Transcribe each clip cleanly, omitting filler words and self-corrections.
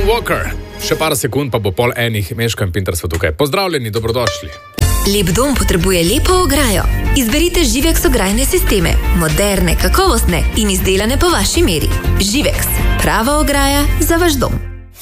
Alan Walker. Še par sekund pa bo 10:30, Meško in Pintar so tukaj. Pozdravljeni, dobrodošli. Lep dom potrebuje lepo ograjo. Izberite Živex ograjne sisteme. Moderne, kakovostne in izdelane po vaši meri. Živex. Prava ograja za vaš dom.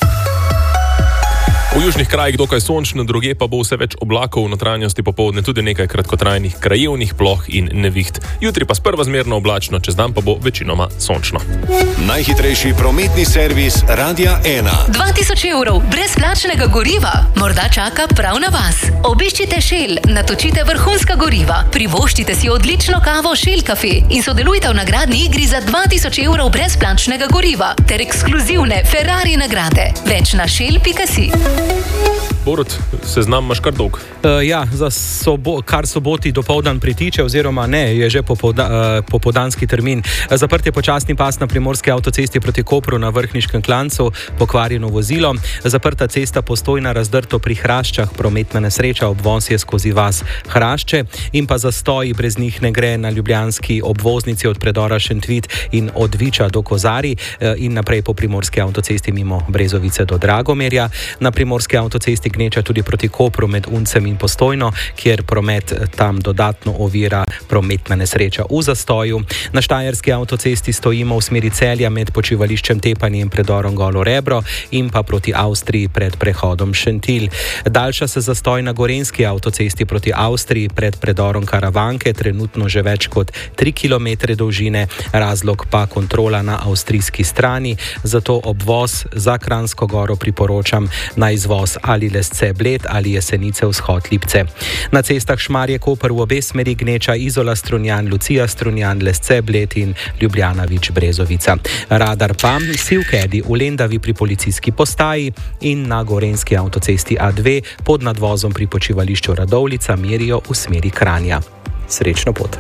V južnih krajih dokaj sončno, druge pa bo vse več oblakov, v notranjosti popoldne tudi nekaj kratkotrajnih krajevnih ploh in neviht. Jutri pa sprva zmerno oblačno, čez dan pa bo večinoma sončno. Najhitrejši prometni servis Radia 1. 2000 evrov brezplačnega goriva morda čaka prav na vas. Obiščite Shell, natočite vrhunska goriva, privoščite si odlično kavo Shell Cafe in sodelujte v nagradni igri za 2000 evrov brezplačnega goriva ter ekskluzivne Ferrari nagrade. Več na shell.si. Borut, seznam imaš kar dolg. Kar soboti dopoldan pritiče, oziroma ne, je že popoldanski termin. Zaprt je počasni pas na primorski avtocesti proti Kopru na Vrhniškem klancu, pokvarjeno vozilo. Zaprta cesta Postojna, Razdrto pri Hraščah, prometna nesreča, obvoz je skozi vas Hrašče in pa zastoji brez njih ne gre na ljubljanski obvoznici od predora Šentvit in od Viča do Kozari in naprej po primorski avtocesti mimo Brezovice do Dragomerja. Na primorski avtocesti gneča tudi proti Kopru med Uncem in Postojno, kjer promet tam dodatno ovira prometna nesreča v zastoju. Na štajerski avtocesti stojimo v smeri Celja med počivališčem Tepanje in predorom Golo Rebro in pa proti Avstriji pred prehodom Šentilj. Daljša se zastoj na gorenjski avtocesti proti Avstriji pred predorom Karavanke, trenutno že več kot 3 km dolžine, razlog pa kontrola na avstrijski strani, zato obvoz za Kranjsko Goro priporočam na izvoz ali Lesce Bled ali Jesenice vzhod Lipce. Na cestah Šmarje-Koper v obe smeri gneča Izola Strunjan, Lucija Strunjan, Lesce Bled in Ljubljana-Vič Brezovica. Radar pa Sivkedi v Lendavi pri policijski postaji in na gorenjski avtocesti A2 pod nadvozom pri počivališču Radovljica merijo v smeri Kranja. Srečno pot.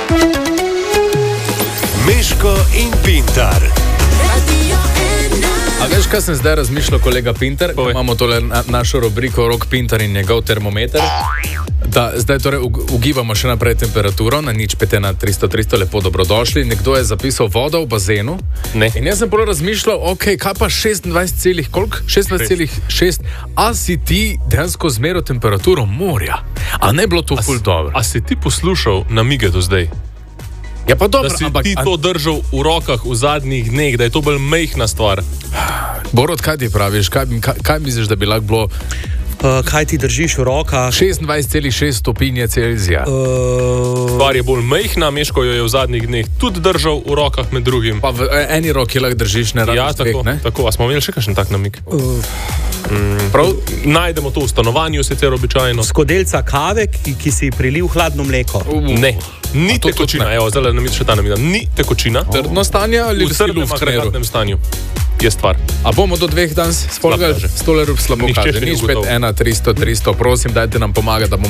Meško in Pintar. A veš, kaj sem zdaj razmišljal, kolega Pintar? Imamo tole našo rubriko Rok Pintar in njegov termometer. Da, zdaj torej ugibamo še naprej temperaturo na 0,5 na 300, lepo dobrodošli. Nekdo je zapisal vodo v bazenu. Ne. In jaz sem polo razmišljal, ok, kaj pa 26,6? A si ti dejansko zmeral temperaturo morja? A ne bilo to ful dobro? A si ti poslušal namige do zdaj? Ja pa dobro, da si ti to držal v rokah v zadnjih dneh, da je to bolj mejhna stvar. Borod, kaj ti praviš? Kaj misliš, da bi lahko bilo? Kaj ti držiš v rokah? 26,6 stopinje Celzija. Stvar je bolj mejhna, Meško jo je v zadnjih dneh tudi držal v rokah med drugim. Pa v eni roki lahko držiš, ne rabiš dveh, ne? Tako, a smo imeli še kakšen tak namig? Prav, najdemo to v stanovanju, sicer običajno. Skodelca kave, ki si prilil hladno mleko. Ne. Ni tekočina, evo, zdaj nam še ta namig. Ni tekočina. Trdno stanje ali v trdnem agregatnem stanju je stvar. A bomo do 2 danes spolgali? Stolerub slabo kaže. 0,5 1 300, prosim, dajte nam pomagati, da bomo